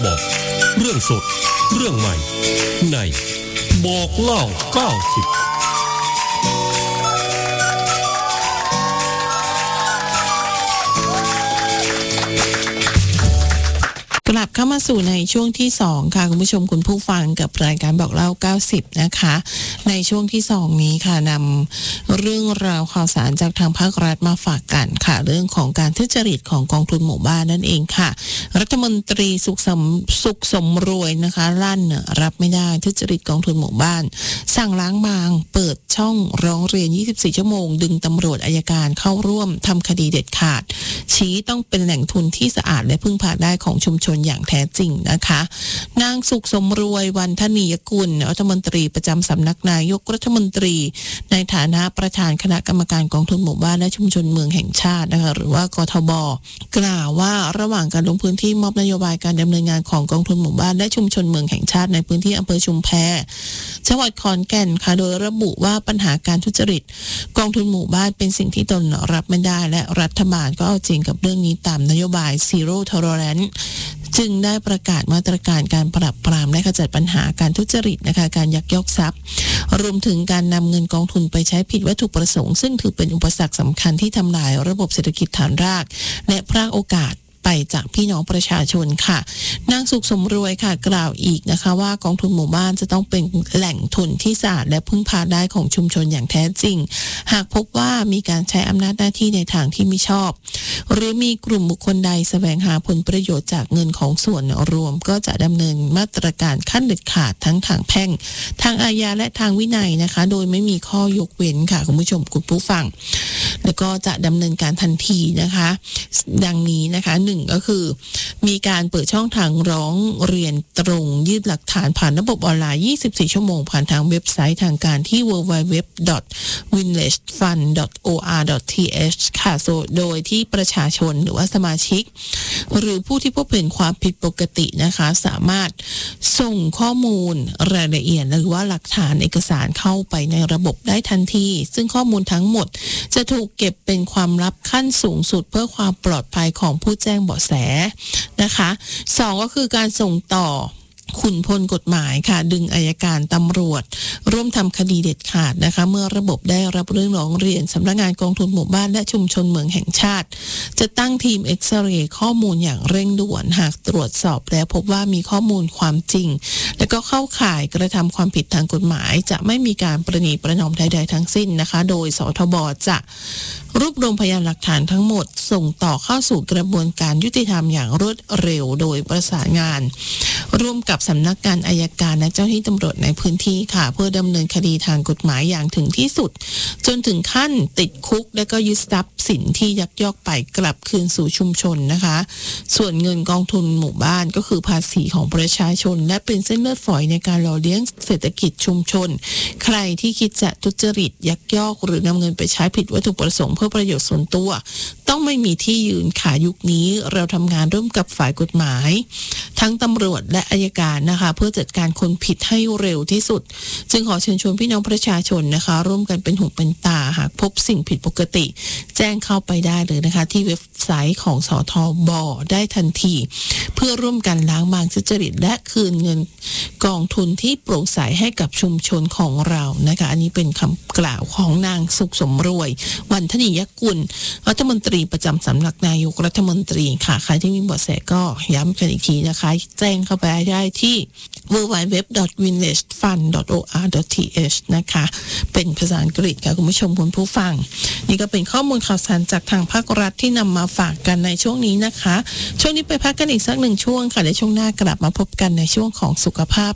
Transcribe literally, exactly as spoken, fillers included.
บอกเรื่องสดเรื่องใหม่ในบอกเล่าเก้าสิบกลับเข้ามาสู่ในช่วงที่สองค่ะคุณผู้ชมคุณผู้ฟังกับรายการบอกเล่าเก้าสิบนะคะในช่วงที่สองนี้ค่ะนำเรื่องราวข่าวสารจากทางภาครัฐมาฝากกันค่ะเรื่องของการทุจริตของกองทุนหมู่บ้านนั่นเองค่ะรัฐมนตรีสุขสมสุขสมรวยนะคะลั่นรับไม่ได้ทุจริตกองทุนหมู่บ้านสั่งล้างบางเปิดช่องร้องเรียนยี่สิบสี่ชั่วโมงดึงตำรวจอัยการเข้าร่วมทำคดีเด็ดขาดชี้ต้องเป็นแหล่งทุนที่สะอาดและพึ่งพาได้ของชุมชนอย่างแท้จริงนะคะนางสุขสมรวยวันธนียกุลรัฐมนตรีประจำสำนักนายกรัฐมนตรีในฐานะประธานคณะกรรมการกองทุนหมู่บ้านและชุมชนเมืองแห่งชาตินะคะหรือว่ากทบกล่าวว่าระหว่างการลงพื้นที่มอบนโยบายการดำเนินงานของกองทุนหมู่บ้านและชุมชนเมืองแห่งชาติในพื้นที่อำเภอชุมแพจังหวัดขอนแก่นค่ะโดยระบุว่าปัญหาการทุจริตกองทุนหมู่บ้านเป็นสิ่งที่ตนรับไม่ได้และรัฐบาลก็เอาจริงกับเรื่องนี้ตามนโยบาย Zero Toleranceจึงได้ประกาศมาตรการการปราบปรามและขจัดปัญหาการทุจริตนะคะการยักยอกทรัพย์รวมถึงการนำเงินกองทุนไปใช้ผิดวัตถุประสงค์ซึ่งถือเป็นอุปสรรคสำคัญที่ทำลายระบบเศรษฐกิจฐานรากและพรากโอกาสไปจากพี่น้องประชาชนค่ะนางสุขสมรวยค่ะกล่าวอีกนะคะว่ากองทุนหมู่บ้านจะต้องเป็นแหล่งทุนที่สะอาดและพึ่งพาได้ของชุมชนอย่างแท้จริงหากพบว่ามีการใช้อำนาจหน้าที่ในทางที่ไม่ชอบหรือมีกลุ่มบุคคลใดแสวงหาผลประโยชน์จากเงินของส่วนรวมก็จะดำเนินมาตรการขั้นเด็ดขาดทั้งทางแพ่งทางอาญาและทางวินัยนะคะโดยไม่มีข้อยกเว้นค่ะคุณผู้ชมคุณผู้ฟังแล้วก็จะดำเนินการทันทีนะคะดังนี้นะคะหนึ่งก็คือมีการเปิดช่องทางร้องเรียนตรงยื่นหลักฐานผ่านระบบออนไลน์ยี่สิบสี่ชั่วโมงผ่านทางเว็บไซต์ทางการที่ ดับเบิลยู ดับเบิลยู ดับเบิลยู ดอท วินเลจ ฟันด์ ดอท โอ อาร์ ดอท ที เอช ค่ะโดยที่ประชาชนหรือว่าสมาชิกหรือผู้ที่พบเห็นความผิดปกตินะคะสามารถส่งข้อมูลรายละเอียดหรือว่าหลักฐานเอกสารเข้าไปในระบบได้ทันทีซึ่งข้อมูลทั้งหมดจะถูกเก็บเป็นความลับขั้นสูงสุดเพื่อความปลอดภัยของผู้แจ้งเบาะแสนะคะสองก็คือการส่งต่อขุนพลกฎหมายค่ะดึงอัยการตำรวจร่วมทำคดีเด็ดขาดนะคะเมื่อระบบได้รับเรื่องร้องเรียนสำนักงานกองทุนหมู่บ้านและชุมชนเมืองแห่งชาติจะตั้งทีมเอ็กซเรย์ข้อมูลอย่างเร่งด่วนหากตรวจสอบแล้วพบว่ามีข้อมูลความจริงและก็เข้าข่ายกระทำความผิดทางกฎหมายจะไม่มีการประนีประนอมใดๆทั้งสิ้นนะคะโดยสทบจะรวบรวมพยานหลักฐานทั้งหมดส่งต่อเข้าสู่กระบวนการยุติธรรมอย่างรวดเร็วโดยประสานงานร่วมกับสำนักงานอัยการและเจ้าหน้าที่ตำรวจในพื้นที่ค่ะเพื่อดำเนินคดีทางกฎหมายอย่างถึงที่สุดจนถึงขั้นติดคุกและก็ยึดทรัพย์สินที่ยักยอกไปกลับคืนสู่ชุมชนนะคะส่วนเงินกองทุนหมู่บ้านก็คือภาษีของประชาชนและเป็นเส้นเลือดฝอยในการหล่อเลี้ยงเศรษฐกิจชุมชนใครที่คิดจะทุจริตยักยอกหรือนำเงินไปใช้ผิดวัตถุประสงค์เพื่อประโยชน์ส่วนตัวต้องไม่มีที่ยืนค่ะยุคนี้เราทำงานร่วมกับฝ่ายกฎหมายทั้งตำรวจและอัยการนะคะเพื่อจัดการคนผิดให้เร็วที่สุดจึงขอเชิญชวนพี่น้องประชาชนนะคะร่วมกันเป็นหูเป็นตาหากพบสิ่งผิดปกติแจ้งเข้าไปได้เลยนะคะที่เว็บไซต์ของสทบได้ทันทีเพื่อร่วมกันล้างบางทุจริตและคืนเงินกองทุนที่โปร่งใสให้กับชุมชนของเรานะคะอันนี้เป็นคำกล่าวของนางสุขสมรวยวันธนียกุลรัฐมนตรีประจำสำนักนายกรัฐมนตรีค่ะใครที่มีเบาะแสก็ย้ำกันอีกทีนะคะแจ้งเข้าไปได้ที่ ดับเบิลยู ดับเบิลยู ดับเบิลยู ดอท วินเลจ ฟันด์ ดอท โอ อาร์ ดอท ที เอช นะคะเป็นภาษาอังกฤษค่ะคุณผู้ชมคุณผู้ฟังนี่ก็เป็นข้อมูลข่าวสารจากทางภาครัฐที่นำมาฝากกันในช่วงนี้นะคะช่วงนี้ไปพักกันอีกสักหนึ่งช่วงค่ะในช่วงหน้ากลับมาพบกันในช่วงของสุขภาพ